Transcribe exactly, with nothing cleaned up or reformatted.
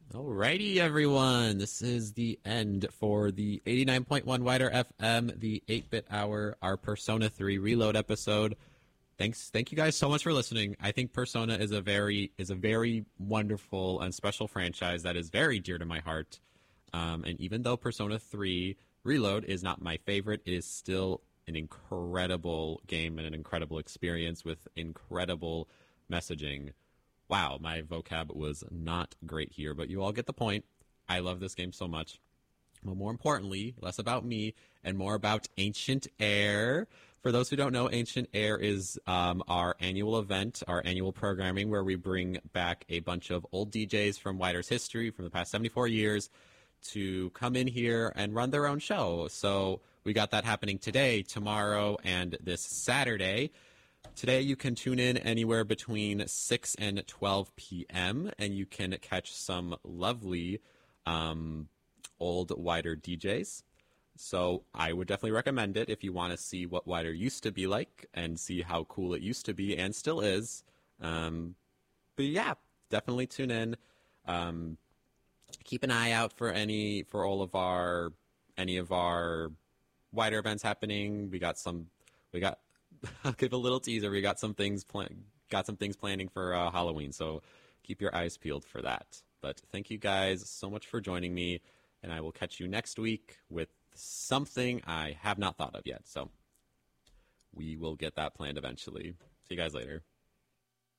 Alrighty, everyone. This is the end for the eighty-nine point one Wider F M, the eight-bit hour, our Persona three Reload episode. Thanks, thank you guys so much for listening. I think Persona is a very is a very wonderful and special franchise that is very dear to my heart. Um, and even though Persona three Reload is not my favorite, it is still an incredible game and an incredible experience with incredible messaging. Wow, my vocab was not great here, but you all get the point. I love this game so much. But more importantly, less about me and more about Ancient Air. For those who don't know, Ancient Air is um, our annual event, our annual programming, where we bring back a bunch of old D Js from Wider's history from the past seventy-four years to come in here and run their own show. So we got that happening today, tomorrow, and this Saturday. Today you can tune in anywhere between six and twelve p.m. and you can catch some lovely um, old Wider D Js. So I would definitely recommend it if you want to see what Wider used to be like and see how cool it used to be and still is. Um, but yeah, definitely tune in. Um, keep an eye out for any for all of our any of our Wider events happening. We got some. We got. I'll give a little teaser. We got some things plan- got some things planning for uh, Halloween, so keep your eyes peeled for that. But thank you guys so much for joining me, and I will catch you next week with something I have not thought of yet. So we will get that planned eventually. See you guys later.